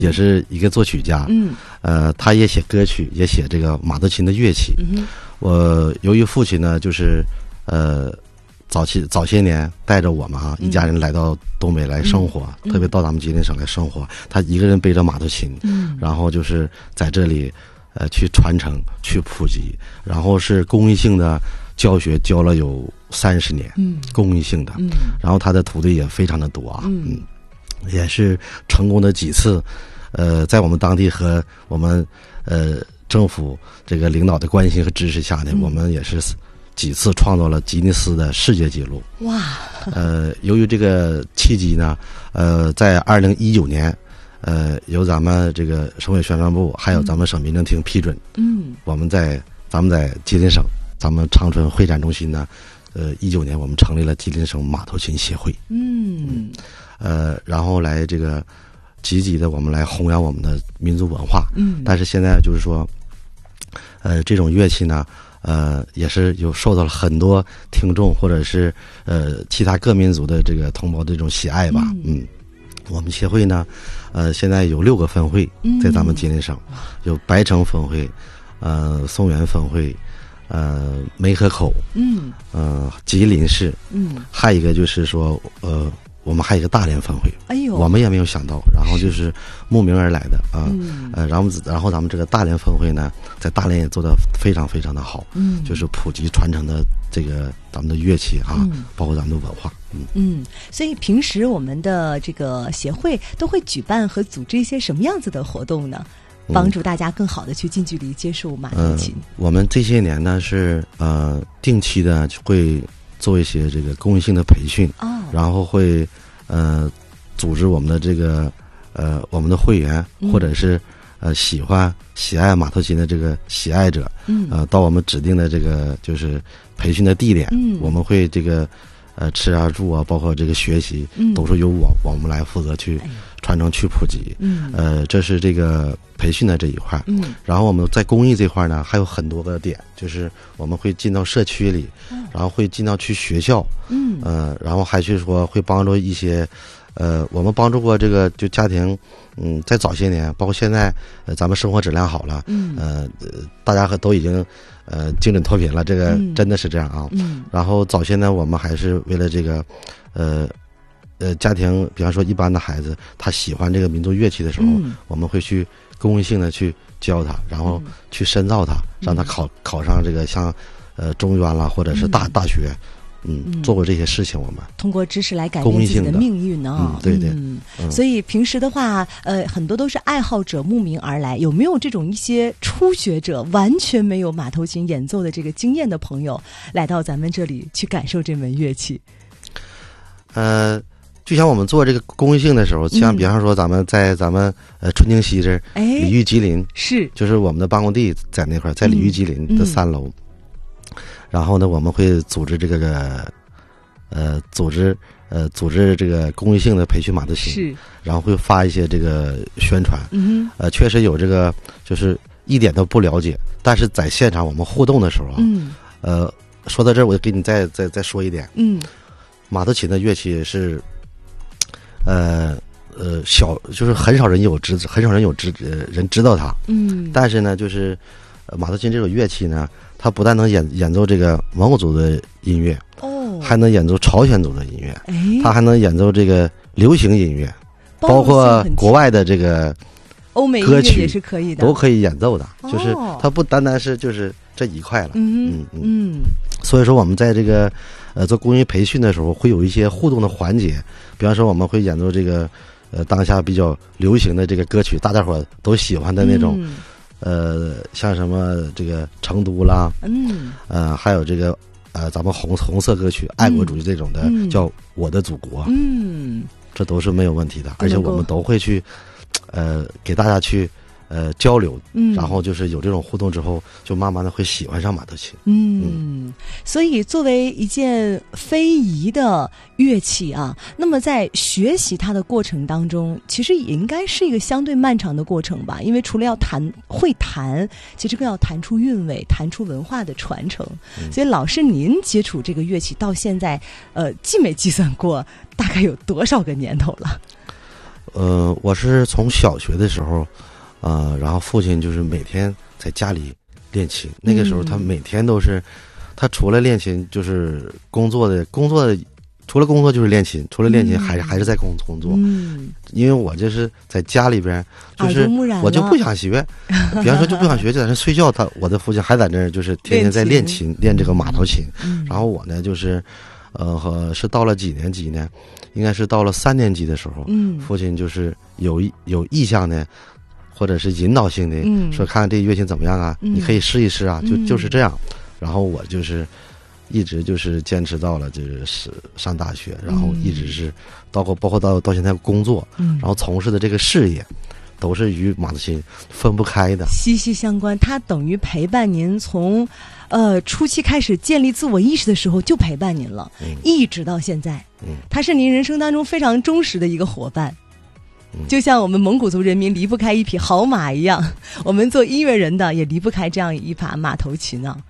也是一个作曲家，他也写歌曲，也写这个马头琴的乐器。我由于父亲呢，就是早些年带着我们一家人来到东北来生活，特别到咱们吉林省来生活，他一个人背着马头琴，然后就是在这里去传承、去普及，然后是公益性的教学，教了有30年，公益性的，然后他的徒弟也非常的多啊，也是成功的几次，在我们当地和我们政府这个领导的关心和支持下呢，我们也是几次创造了吉尼斯的世界纪录。 哇！ 由于这个契机呢，在2019年，由咱们这个省委宣传部还有咱们省民政厅批准，咱们在吉林省，咱们长春会展中心呢，19年我们成立了吉林省马头琴协会，然后来这个积极的我们来弘扬我们的民族文化，但是现在就是说，这种乐器呢，也是有受到了很多听众或者是其他各民族的这个同胞的这种喜爱吧，我们协会呢，现在有6个分会，在咱们吉林省，有白城分会，松原分会，梅河口，吉林市，还有一个就是说，我们还有一个大连分会，我们也没有想到，然后就是慕名而来的啊，然后咱们这个大连分会呢，在大连也做得非常非常的好，就是普及传承的这个咱们的乐器啊，包括咱们的文化， 所以平时我们的这个协会都会尔办和组织一些什么样子的活动呢？帮助大家更好的去近距离接受马头琴。 我们这些年呢是定期的会做一些这个公益性的培训，然后会组织我们的这个我们的会员或者是喜爱马头琴的这个喜爱者，到我们指定的这个就是培训的地点，我们会这个吃啊住啊，包括这个学习，都是由我们来负责去传承去普及，这是这个培训的这一块，然后我们在公益这块呢还有很多个点，就是我们会进到社区里，然后会进到去学校，然后还去说会帮助一些我们帮助过这个就家庭，在早些年，包括现在，咱们生活质量好了，大家都已经精准脱贫了，这个真的是这样啊。然后早些呢，我们还是为了这个，家庭，比方说一般的孩子，他喜欢这个民族乐器的时候，我们会去公益性的去教他，然后去深造他，让他考上这个像中专啦，或者是大学。做过这些事情，我们通过知识来改变自己的命运啊！ 对对， 所以平时的话，很多都是爱好者慕名而来。有没有这种一些初学者，完全没有马头琴演奏的这个经验的朋友，来到咱们这里去感受这门乐器？ 就像我们做这个公益性的时候，像比方说咱们在春景西这鲤鱼吉林是， 就是我们的办公地在那块，在鲤鱼吉林的3楼。然后呢，我们会组织这个组织这个公益性的培训马头琴， 是，然后会发一些这个宣传，确实有这个就是一点都不了解，但是在现场我们互动的时候啊，说到这儿我就给你再说一点，马头琴的乐器是就是很少人人知道它，但是呢，就是马头琴这种乐器呢，它不但能演奏这个蒙古族的音乐，还能演奏朝鲜族的音乐，它还能演奏这个流行音乐，包括国外的这个欧美音乐也是可以的， 都可以演奏的，就是它不单单是就是这一块了，所以说我们在这个做公益培训的时候，会有一些互动的环节，比方说我们会演奏这个当下比较流行的这个歌曲，大家伙都喜欢的那种。像什么这个成都啦，还有这个咱们红色歌曲、爱国主义这种的，叫我的祖国，这都是没有问题的，而且我们都会去，给大家去交流，然后就是有这种互动之后，就慢慢的会喜欢上马头琴。 所以作为一件非遗的乐器啊，那么在学习它的过程当中，其实也应该是一个相对漫长的过程吧。因为除了要会弹，其实更要弹出韵味，弹出文化的传承。所以老师您接触这个乐器到现在，计没计算过大概有多少个年头了？ 我是从小学的时候，然后父亲就是每天在家里练琴。那个时候他每天都是，他除了练琴就是工作的，除了工作就是练琴，除了练琴还是在工作。因为我就是在家里边，就是我就不想学，比方说就不想学，就在那睡觉。我的父亲还在那儿，就是天天在练琴，练这个马头琴。然后我呢，就是是到了几年级呢？应该是到了3年级的时候，父亲就是有意向的，或者是引导性的，说看看这乐器怎么样啊，你可以试一试啊，就是这样。然后我就是一直就是坚持到了就是上大学，然后一直是包括到现在工作，然后从事的这个事业都是与马头琴分不开的， 息息相关。它等于陪伴您从初期开始建立自我意识的时候就陪伴您了，一直到现在。它是您人生当中非常忠实的一个伙伴。就像我们蒙古族人民离不开一匹好马一样，我们做音乐人的也离不开这样一把马头琴啊。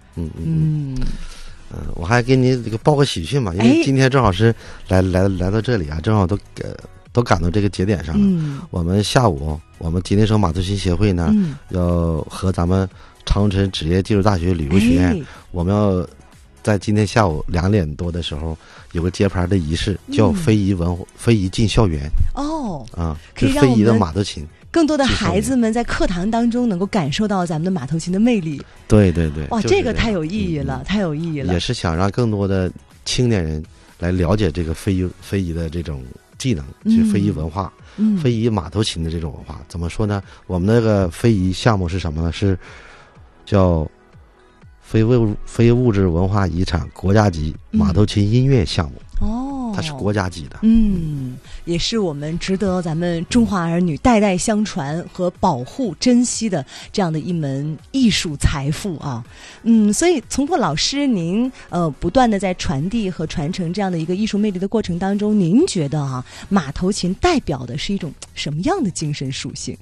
我还给你这个报个喜讯嘛，因为今天正好是来到这里啊，正好都赶到这个节点上了。我们下午我们吉林省马头琴协会呢，要和咱们长春职业技术大学旅游学院，我们要在今天下午2点多的时候有个揭牌的仪式，叫非遗进校园。 可以让非遗的马头琴更多的孩子们在课堂当中能够感受到咱们的马头琴的魅力。 对， 哇，这个太有意义了，太有意义了。 也是想让更多的青年人来了解这个非遗的这种技能，就非遗文化，非遗马头琴的这种文化。怎么说呢？我们那个非遗项目是什么呢？是叫非物质文化遗产国家级马头琴音乐项目。它是国家级的。 也是我们值得咱们中华儿女代代相传和保护珍惜的这样的一门艺术财富啊。所以从破老师您不断的在传递和传承这样的一个艺术魅力的过程当中，您觉得啊，马头琴代表的是一种什么样的精神属性？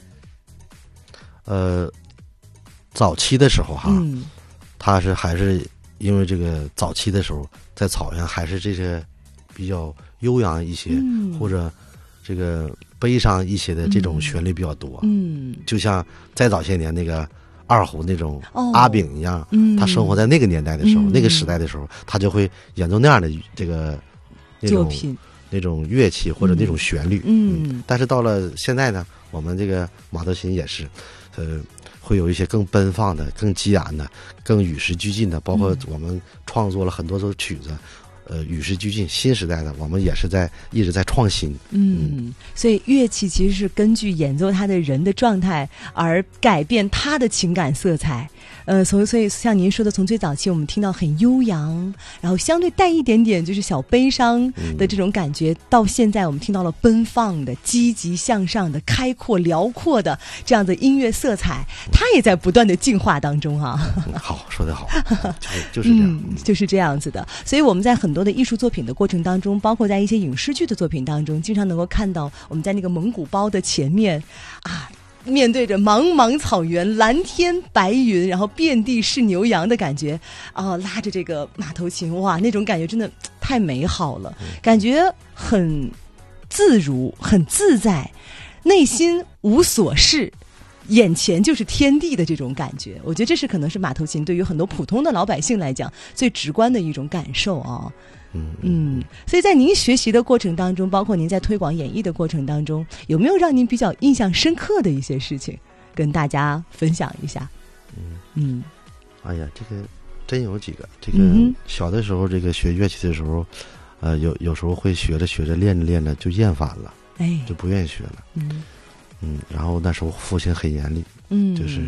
早期的时候哈，它还是因为这个早期的时候在草原还是这个比较悠扬一些，或者这个悲伤一些的这种旋律比较多。就像再早些年那个二胡那种阿炳一样，他生活在那个年代的时候，那个时代的时候，他就会演奏那样的这个作品， 那种乐器或者那种旋律。但是到了现在呢，我们这个马头琴也是会有一些更奔放的、更激昂的、更与时俱进的，包括我们创作了很多首曲子，与时俱进、新时代的，我们也是一直在创新。 所以乐器其实是根据演奏它的人的状态而改变它的情感色彩。所以像您说的，从最早期我们听到很悠扬，然后相对带一点点就是小悲伤的这种感觉，到现在我们听到了奔放的、积极向上的、开阔辽阔的这样的音乐色彩，它也在不断的进化当中哈。 好，说得好，就是这样， 就是这样子的。所以我们在很多的艺术作品的过程当中，包括在一些影视剧的作品当中，经常能够看到我们在那个蒙古包的前面啊，面对着茫茫草原、蓝天白云，然后遍地是牛羊的感觉拉着这个马头琴，哇，那种感觉真的太美好了，感觉很自如、很自在，内心无所事，眼前就是天地的这种感觉。我觉得这是可能是马头琴对于很多普通的老百姓来讲最直观的一种感受啊。所以在您学习的过程当中，包括您在推广演艺的过程当中，有没有让您比较印象深刻的一些事情跟大家分享一下？ 哎呀，这个真有几个。这个小的时候，这个学乐器的时候，有时候会学着练着就厌烦了，就不愿意学了。然后那时候父亲很严厉，就是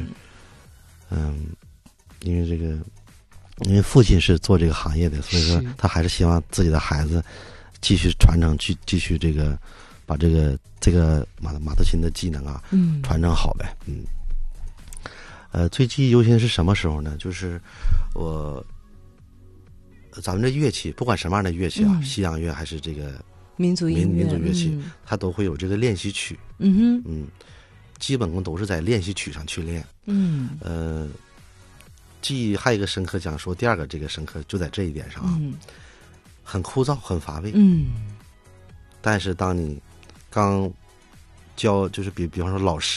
因为父亲是做这个行业的，所以说他还是希望自己的孩子继续传承，继续这个把这个马头琴的技能啊，传承好呗。最记忆犹新是什么时候呢？就是咱们这乐器，不管什么样的乐器啊，西洋乐还是这个民族乐器，它都会有这个练习曲。基本功都是在练习曲上去练。记忆还有一个深刻，讲说第二个这个深刻就在这一点上啊，很枯燥很乏味。但是当你刚教，就是比方说老师。